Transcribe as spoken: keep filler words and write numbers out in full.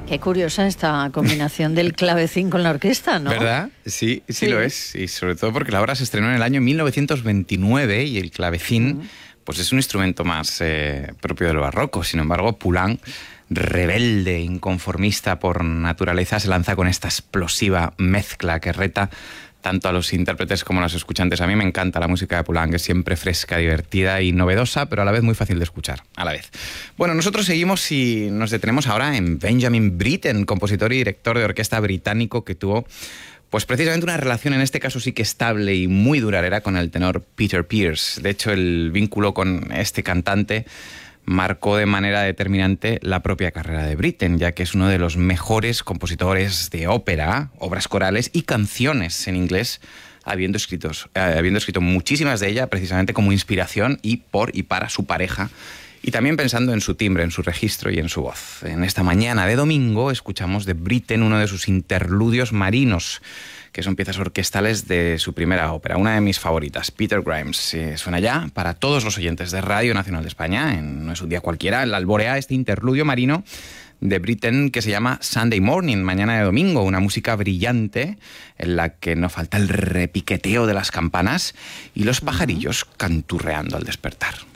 Qué curiosa esta combinación del clavecín con la orquesta, ¿no? ¿Verdad? Sí, sí, sí Sí. lo es. Y sobre todo porque la obra se estrenó en el año mil novecientos veintinueve y el clavecín mm. pues es un instrumento más eh, propio del barroco. Sin embargo, Poulenc, rebelde, inconformista por naturaleza, se lanza con esta explosiva mezcla que reta tanto a los intérpretes como a los escuchantes. A mí me encanta la música de Poulenc, que es siempre fresca, divertida y novedosa, pero a la vez muy fácil de escuchar, a la vez. Bueno, nosotros seguimos y nos detenemos ahora en Benjamin Britten, compositor y director de orquesta británico que tuvo pues precisamente una relación, en este caso sí que estable y muy duradera, con el tenor Peter Pears. De hecho, el vínculo con este cantante marcó de manera determinante la propia carrera de Britten, ya que es uno de los mejores compositores de ópera, obras corales y canciones en inglés, habiendo, escritos, eh, habiendo escrito muchísimas de ellas precisamente como inspiración y por y para su pareja, y también pensando en su timbre, en su registro y en su voz. En esta mañana de domingo escuchamos de Britten uno de sus interludios marinos, que son piezas orquestales de su primera ópera, una de mis favoritas, Peter Grimes. Eh, suena ya para todos los oyentes de Radio Nacional de España, en No es un día cualquiera, en la alborea, este interludio marino de Britten que se llama Sunday Morning, mañana de domingo, una música brillante en la que no falta el repiqueteo de las campanas y los pajarillos canturreando al despertar.